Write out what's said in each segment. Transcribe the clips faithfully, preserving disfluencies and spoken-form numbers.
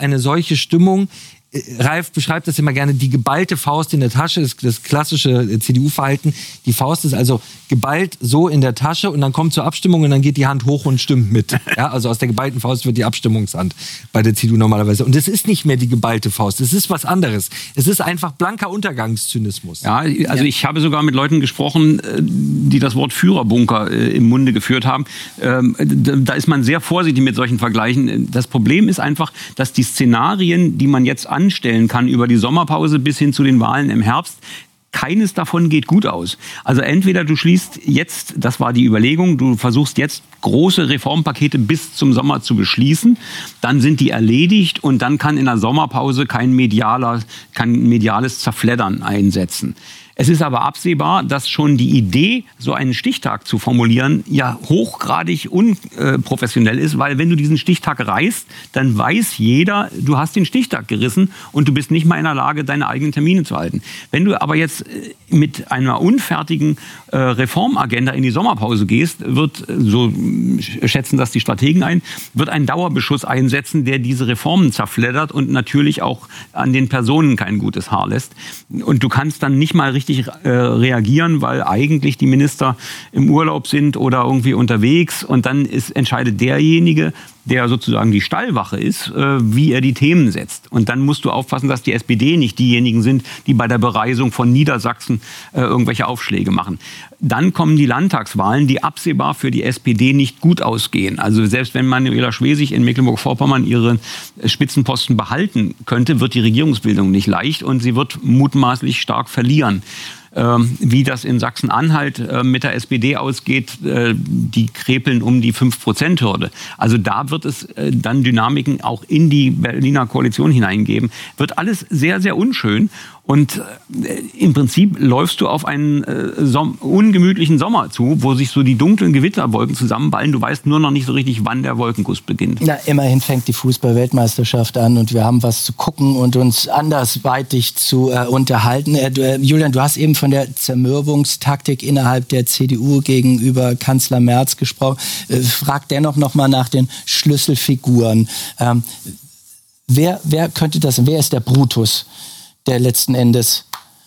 eine solche Stimmung. Ralf beschreibt das immer gerne, die geballte Faust in der Tasche, das, das klassische C D U-Verhalten. Die Faust ist also geballt so in der Tasche und dann kommt zur Abstimmung und dann geht die Hand hoch und stimmt mit. Ja, also aus der geballten Faust wird die Abstimmungshand bei der C D U normalerweise. Und es ist nicht mehr die geballte Faust, es ist was anderes. Es ist einfach blanker Untergangszynismus. Ja, also ich habe sogar mit Leuten gesprochen, die das Wort Führerbunker im Munde geführt haben. Da ist man sehr vorsichtig mit solchen Vergleichen. Das Problem ist einfach, dass die Szenarien, die man jetzt anstellen kann über die Sommerpause bis hin zu den Wahlen im Herbst, keines davon geht gut aus. Also entweder du schließt jetzt, das war die Überlegung, du versuchst jetzt große Reformpakete bis zum Sommer zu beschließen, dann sind die erledigt und dann kann in der Sommerpause kein medialer, kein mediales Zerfleddern einsetzen. Es ist aber absehbar, dass schon die Idee, so einen Stichtag zu formulieren, ja hochgradig unprofessionell ist, weil wenn du diesen Stichtag reißt, dann weiß jeder, du hast den Stichtag gerissen und du bist nicht mal in der Lage, deine eigenen Termine zu halten. Wenn du aber jetzt mit einer unfertigen äh, Reformagenda in die Sommerpause gehst, wird, so schätzen das die Strategen ein, wird ein Dauerbeschuss einsetzen, der diese Reformen zerfleddert und natürlich auch an den Personen kein gutes Haar lässt. Und du kannst dann nicht mal richtig äh, reagieren, weil eigentlich die Minister im Urlaub sind oder irgendwie unterwegs und dann ist, entscheidet derjenige, der sozusagen die Stallwache ist, äh, wie er die Themen setzt. Und dann musst du aufpassen, dass die S P D nicht diejenigen sind, die bei der Bereisung von Niedersachsen äh, irgendwelche Aufschläge machen. Dann kommen die Landtagswahlen, die absehbar für die S P D nicht gut ausgehen. Also selbst wenn Manuela Schwesig in Mecklenburg-Vorpommern ihren Spitzenposten behalten könnte, wird die Regierungsbildung nicht leicht und sie wird mutmaßlich stark verlieren. Ähm, wie das in Sachsen-Anhalt äh, mit der S P D ausgeht, äh, die krepeln um die fünf Prozent Hürde. Also da wird es äh, dann Dynamiken auch in die Berliner Koalition hineingeben. Wird alles sehr, sehr unschön. Und äh, im Prinzip läufst du auf einen äh, som- ungemütlichen Sommer zu, wo sich so die dunklen Gewitterwolken zusammenballen. Du weißt nur noch nicht so richtig, wann der Wolkenkuss beginnt. Na, immerhin fängt die Fußball-Weltmeisterschaft an und wir haben was zu gucken und uns andersweitig zu äh, unterhalten. Äh, du, äh, Julian, du hast eben von der Zermürbungstaktik innerhalb der C D U gegenüber Kanzler Merz gesprochen. Äh, frag dennoch noch mal nach den Schlüsselfiguren. Ähm, wer, wer könnte das, wer ist der Brutus, der letzten Endes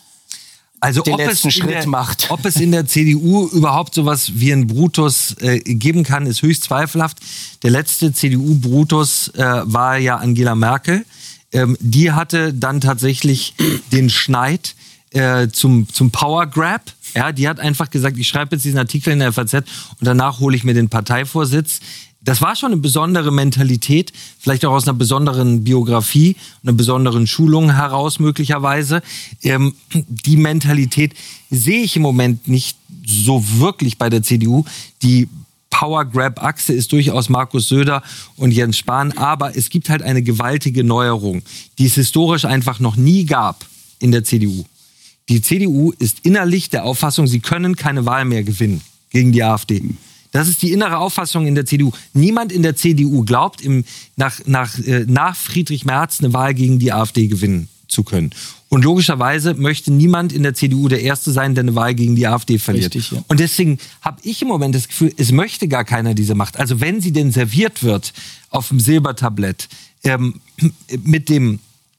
also den ob letzten es Schritt der, macht? Ob es in der C D U überhaupt sowas wie einen Brutus äh, geben kann, ist höchst zweifelhaft. Der letzte C D U-Brutus äh, war ja Angela Merkel. Ähm, die hatte dann tatsächlich den Schneid äh, zum, zum Power Grab. Ja, die hat einfach gesagt, ich schreibe jetzt diesen Artikel in der F A Z und danach hole ich mir den Parteivorsitz. Das war schon eine besondere Mentalität, vielleicht auch aus einer besonderen Biografie, einer besonderen Schulung heraus möglicherweise. Ähm, die Mentalität sehe ich im Moment nicht so wirklich bei der C D U. Die Power-Grab-Achse ist durchaus Markus Söder und Jens Spahn, aber es gibt halt eine gewaltige Neuerung, die es historisch einfach noch nie gab in der C D U. Die C D U ist innerlich der Auffassung, sie können keine Wahl mehr gewinnen gegen die AfD. Das ist die innere Auffassung in der C D U. Niemand in der C D U glaubt, im, nach, nach, äh, nach Friedrich Merz eine Wahl gegen die AfD gewinnen zu können. Und logischerweise möchte niemand in der C D U der Erste sein, der eine Wahl gegen die AfD verliert. Richtig, ja. Und deswegen habe ich im Moment das Gefühl, es möchte gar keiner diese Macht. Also wenn sie denn serviert wird auf dem Silbertablett ähm, mit dem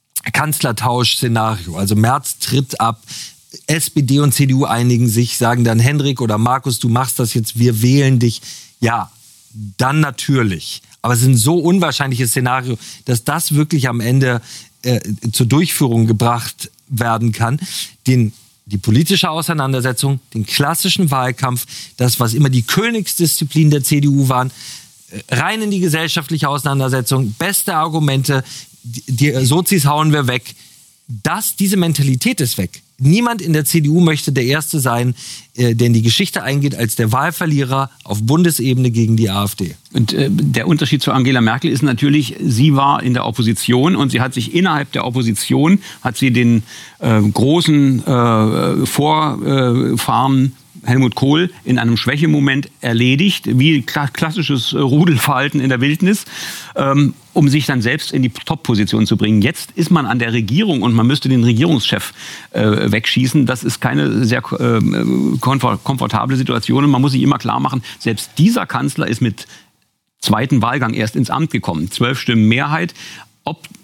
Kanzlertausch-Szenario, also Merz tritt ab, S P D und C D U einigen sich, sagen dann Henrik oder Markus, du machst das jetzt, wir wählen dich. Ja, dann natürlich. Aber es ist ein so unwahrscheinliches Szenario, dass das wirklich am Ende äh, zur Durchführung gebracht werden kann. Den, die politische Auseinandersetzung, den klassischen Wahlkampf, das, was immer die Königsdisziplin der C D U waren, äh, rein in die gesellschaftliche Auseinandersetzung, beste Argumente, die, die Sozis hauen wir weg. Das, diese Mentalität ist weg. Niemand in der C D U möchte der Erste sein, äh, der in die Geschichte eingeht als der Wahlverlierer auf Bundesebene gegen die AfD. Und äh, der Unterschied zu Angela Merkel ist natürlich, sie war in der Opposition und sie hat sich innerhalb der Opposition, hat sie den äh, großen äh, Vorfahren Helmut Kohl in einem Schwächemoment erledigt, wie klassisches Rudelverhalten in der Wildnis, ähm, um sich dann selbst in die Top-Position zu bringen. Jetzt ist man an der Regierung und man müsste den Regierungschef äh, wegschießen. Das ist keine sehr äh, komfortable Situation und man muss sich immer klar machen, selbst dieser Kanzler ist mit zweiten Wahlgang erst ins Amt gekommen. Zwölf Stimmen Mehrheit. Ob